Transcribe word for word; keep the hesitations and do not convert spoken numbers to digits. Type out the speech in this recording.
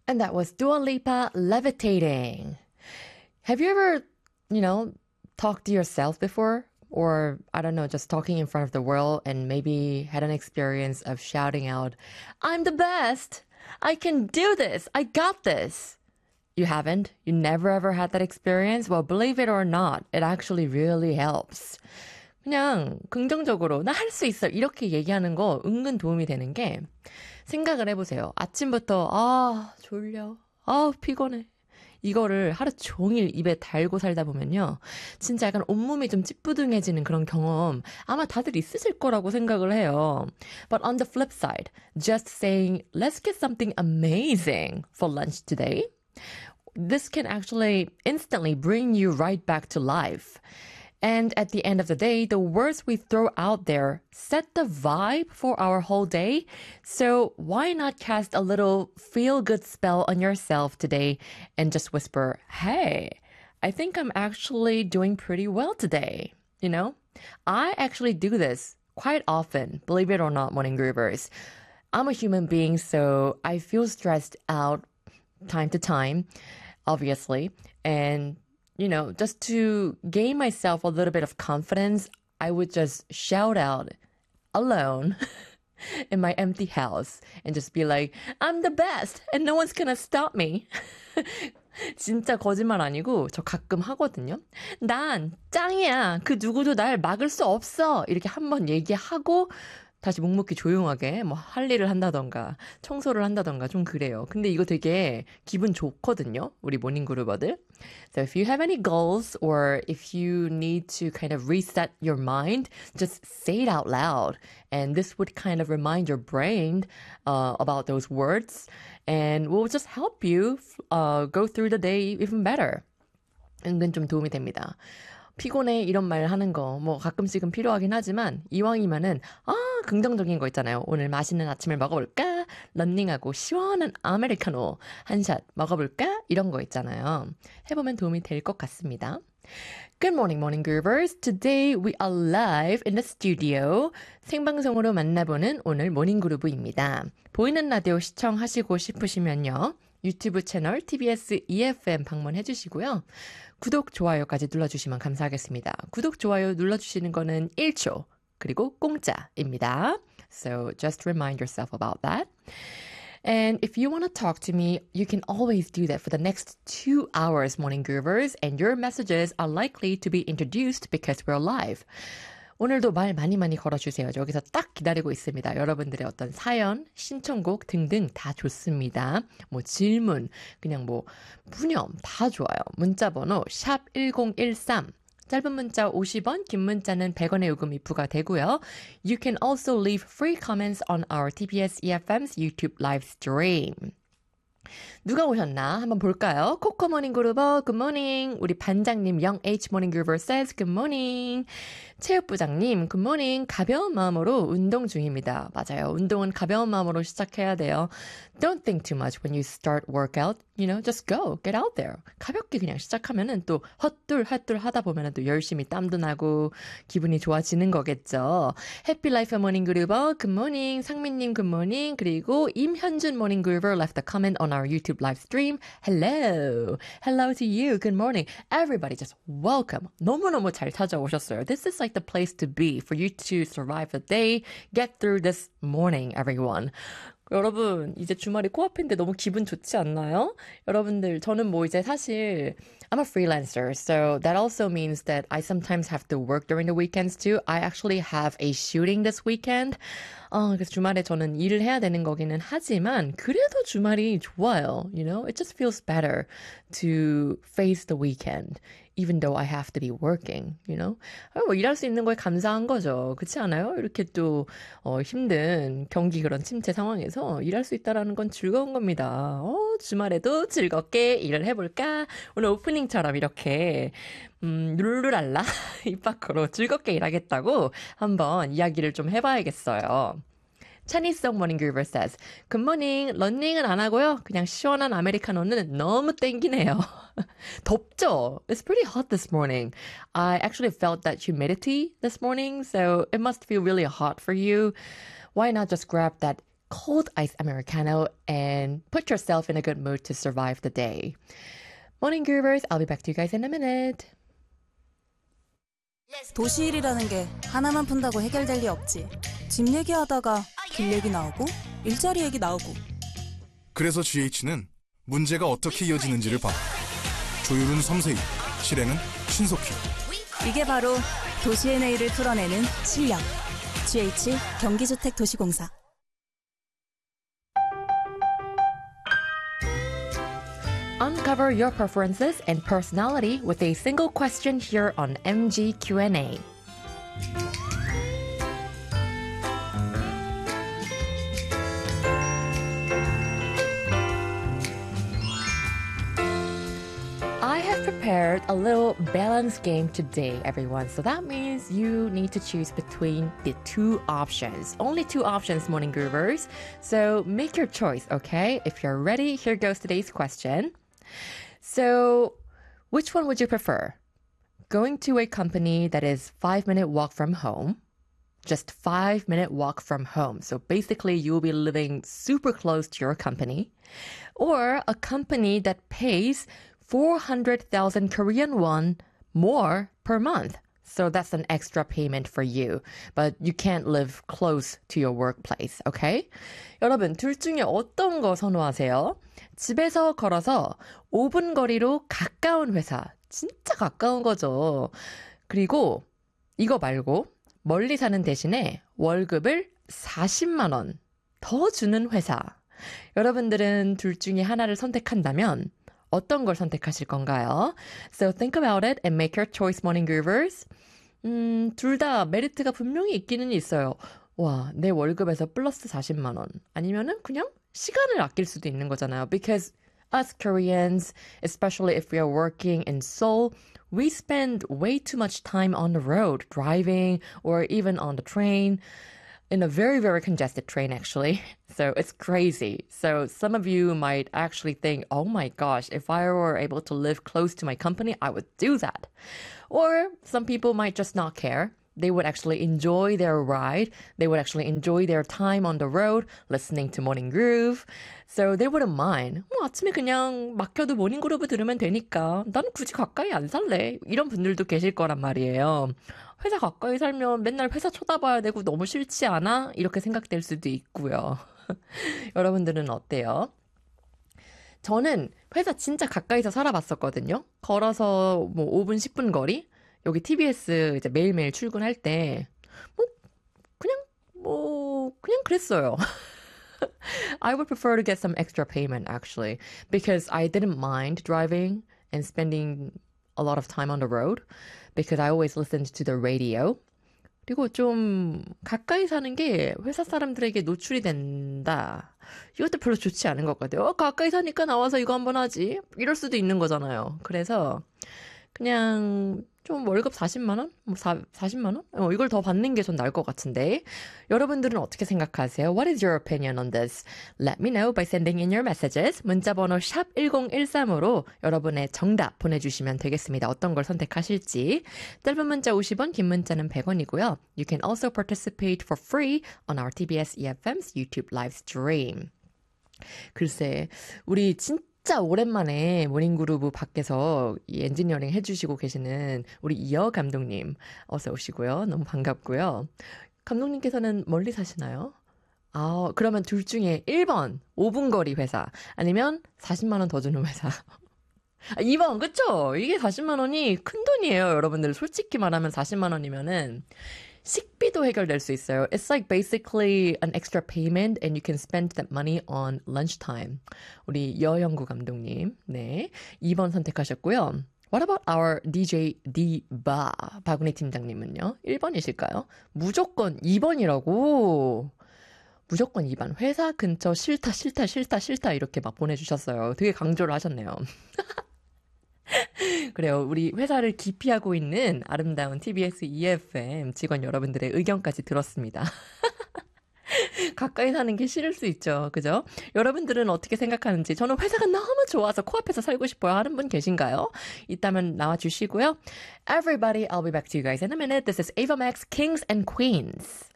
And that was Dua Lipa, Levitating. Have you ever, you know, talked to yourself before? Or, I don't know, just talking in front of the world and maybe had an experience of shouting out, I'm the best! I can do this! I got this! You haven't? You never ever had that experience? Well, believe it or not, it actually really helps. 그냥 긍정적으로 나 할 수 있어 이렇게 얘기하는 거 은근 도움이 되는 게 생각을 해보세요. 아침부터 아 졸려 아 피곤해 이거를 하루 종일 입에 달고 살다 보면요 진짜 약간 온몸이 좀 찌뿌둥해지는 그런 경험 아마 다들 있으실 거라고 생각을 해요. But on the flip side, just saying let's get something amazing for lunch today, this can actually instantly bring you right back to life. And at the end of the day, the words we throw out there set the vibe for our whole day. So why not cast a little feel-good spell on yourself today and just whisper, hey, I think I'm actually doing pretty well today. You know, I actually do this quite often, believe it or not, morning groovers. I'm a human being, so I feel stressed out time to time, obviously. And you know, just to gain myself a little bit of confidence, I would just shout out alone in my empty house and just be like, I'm the best and no one's gonna stop me. 진짜 거짓말 아니고 저 가끔 하거든요. 난 짱이야. 그 누구도 날 막을 수 없어. 이렇게 한번 얘기하고 다시 묵묵히 조용하게 뭐 할 일을 한다던가 청소를 한다던가 좀 그래요. 근데 이거 되게 기분 좋거든요. 우리 모닝그루버들. So if you have any goals or if you need to kind of reset your mind, just say it out loud. And this would kind of remind your brain uh, about those words and will just help you uh, go through the day even better. 은근 좀 도움이 됩니다. 피곤해 이런 말 하는 거 뭐 가끔씩은 필요하긴 하지만 이왕이면은 아 긍정적인 거 있잖아요. 오늘 맛있는 아침을 먹어볼까? 런닝하고 시원한 아메리카노 한 샷 먹어볼까? 이런 거 있잖아요. 해보면 도움이 될 것 같습니다. Good morning, morning groovers. Today we are live in the studio. 생방송으로 만나보는 오늘 모닝그루브입니다. 보이는 라디오 시청하시고 싶으시면요. 유튜브 채널 티비에스 이에프엠 방문해 주시고요. 구독, 좋아요까지 눌러주시면 감사하겠습니다. 구독, 좋아요 눌러주시는 거는 일 초, 그리고 공짜입니다. So just remind yourself about that. And if you want to talk to me, you can always do that for the next two hours, Morning Groovers, and your messages are likely to be introduced because we're live. 오늘도 말 많이 많이 걸어주세요. 여기서 딱 기다리고 있습니다. 여러분들의 어떤 사연, 신청곡 등등 다 좋습니다. 뭐 질문, 그냥 뭐 푸념 다 좋아요. 문자번호 샵 일공일삼, 짧은 문자 오십 원, 긴 문자는 백 원의 요금이 부과되고요. You can also leave free comments on our 티비에스 이에프엠's YouTube live stream. 누가 오셨나 한번 볼까요? 코코 모닝 그루버 굿모닝. 우리 반장님 영 에이치 모닝 그루버 says 굿모닝. 체육부장님 굿모닝. 가벼운 마음으로 운동 중입니다. 맞아요. 운동은 가벼운 마음으로 시작해야 돼요. Don't think too much when you start workout. You know, just go. Get out there. 가볍게 그냥 시작하면은 또 헛둘 헛둘 하다 보면은 또 열심히 땀도 나고 기분이 좋아지는 거겠죠. 해피라이프 모닝 그루버 굿모닝. 상민님 굿모닝. 그리고 임현준 모닝 그루버 left a comment on our YouTube live stream. Hello. Hello to you. Good morning. Everybody just welcome. 너무너무 잘 찾아오셨어요. This is like the place to be for you to survive the day. Get through this morning, everyone. 여러분, 이제 주말이 코앞인데 너무 기분 좋지 않나요? 여러분들, 저는 뭐 이제 사실 I'm a freelancer, so that also means that I sometimes have to work during the weekends too. I actually have a shooting this weekend. 어, 그래서 주말에 저는 일을 해야 되는 거기는 하지만 그래도 주말이 좋아요. You know, it just feels better to face the weekend. Even though I have to be working, you know? 뭐 일할 수 있는 거에 감사한 거죠. 그렇지 않아요? 이렇게 또 어, 힘든 경기 그런 침체 상황에서 일할 수 있다라는 건 즐거운 겁니다. 어, 주말에도 즐겁게 일을 해볼까? 오늘 오프닝처럼 이렇게 음, 룰루랄라 입 밖으로 즐겁게 일하겠다고 한번 이야기를 좀 해봐야겠어요. 차니송 모닝 그루버 says, 굿모닝, 런닝은 안 하고요. 그냥 시원한 아메리카노는 너무 땡기네요. 덥죠? It's pretty hot this morning. I actually felt that humidity this morning, so it must feel really hot for you. Why not just grab that cold iced Americano and put yourself in a good mood to survive the day. Morning Groovers, I'll be back to you guys in a minute. 도시일이라는 게 하나만 푼다고 해결될 리 없지. 집 얘기하다가 길 얘기 나오고 일자리 얘기 나오고. 그래서 지에이치는 문제가 어떻게 이어지는지를 봐. 조율은 섬세히, 실행은 신속히. 이게 바로 도시의 내일을 풀어내는 실력. 지에이치 경기주택도시공사. Uncover your preferences and personality with a single question here on M G Q and A. I have prepared a little balance game today, everyone. So that means you need to choose between the two options. Only two options, Morning Groovers. So make your choice, okay? If you're ready, here goes today's question. So, which one would you prefer? Going to a company that is five minute walk from home, just five minute walk from home. So basically you'll be living super close to your company, or a company that pays four hundred thousand Korean won more per month. So that's an extra payment for you. But you can't live close to your workplace, okay? 여러분, 둘 중에 어떤 거 선호하세요? 집에서 걸어서 오 분 거리로 가까운 회사. 진짜 가까운 거죠. 그리고 이거 말고 멀리 사는 대신에 월급을 사십만 원 더 주는 회사. 여러분들은 둘 중에 하나를 선택한다면 어떤 걸 선택하실 건가요? So think about it and make your choice, Morning Groovers. 음, 둘 다 메리트가 분명히 있기는 있어요. 와, 내 월급에서 플러스 사십만 원. 아니면은 그냥 시간을 아낄 수도 있는 거잖아요. Because us Koreans, especially if we are working in Seoul, we spend way too much time on the road, driving or even on the train. In a very, very congested train, actually. So it's crazy. So some of you might actually think, oh my gosh, if I were able to live close to my company, I would do that. Or some people might just not care. They would actually enjoy their ride. They would actually enjoy their time on the road, listening to Morning Groove. So they wouldn't mind. 뭐 아침에 그냥 막혀도 모닝 그루브 들으면 되니까 나는 굳이 가까이 안 살래. 이런 분들도 계실 거란 말이에요. 회사 가까이 살면 맨날 회사 쳐다봐야 되고 너무 싫지 않아? 이렇게 생각될 수도 있고요. 여러분들은 어때요? 저는 회사 진짜 가까이서 살아봤었거든요. 걸어서 뭐 오 분, 십 분 거리? 여기 티비에스 이제 매일매일 출근할 때, 뭐, 그냥, 뭐, 그냥 그랬어요. I would prefer to get some extra payment actually, because I didn't mind driving and spending a lot of time on the road, because I always listened to the radio. 그리고 좀 가까이 사는 게 회사 사람들에게 노출이 된다. 이것도 별로 좋지 않은 것 같아요. 어, 가까이 사니까 나와서 이거 한번 하지. 이럴 수도 있는 거잖아요. 그래서 그냥 좀 월급 사십만 원? 뭐 사, 사십만 원? 어, 이걸 더 받는 게 전 나을 것 같은데. 여러분들은 어떻게 생각하세요? What is your opinion on this? Let me know by sending in your messages. 문자번호 샵 일공일삼으로 여러분의 정답 보내주시면 되겠습니다. 어떤 걸 선택하실지. 짧은 문자 오십 원, 긴 문자는 백 원이고요. You can also participate for free on our 티비에스 이에프엠's YouTube live stream. 글쎄, 우리 진짜 진짜 오랜만에 모닝그루브 밖에서 이 엔지니어링 해주시고 계시는 우리 이어 감독님 어서 오시고요. 너무 반갑고요. 감독님께서는 멀리 사시나요? 아, 그러면 둘 중에 일 번 오 분 거리 회사 아니면 사십만 원 더 주는 회사. 아, 이 번 그쵸? 이게 사십만 원이 큰 돈이에요. 여러분들 솔직히 말하면 사십만 원이면은 식비도 해결될 수 있어요. It's like basically an extra payment and you can spend that money on lunchtime. 우리 여영구 감독님, 네, 이 번 선택하셨고요. What about our 디제이 디바 박은희 팀장님은요? 일 번이실까요? 무조건 이 번이라고. 무조건 이 번. 회사 근처 싫다 싫다 싫다 싫다 이렇게 막 보내주셨어요. 되게 강조를 하셨네요. 그래요. 우리 회사를 기피하고 있는 아름다운 티비에스 이에프엠 직원 여러분들의 의견까지 들었습니다. 가까이 사는 게 싫을 수 있죠. 그죠? 여러분들은 어떻게 생각하는지. 저는 회사가 너무 좋아서 코앞에서 살고 싶어요 하는 분 계신가요? 있다면 나와주시고요. Everybody, I'll be back to you guys in a minute. This is Ava Max, Kings and Queens.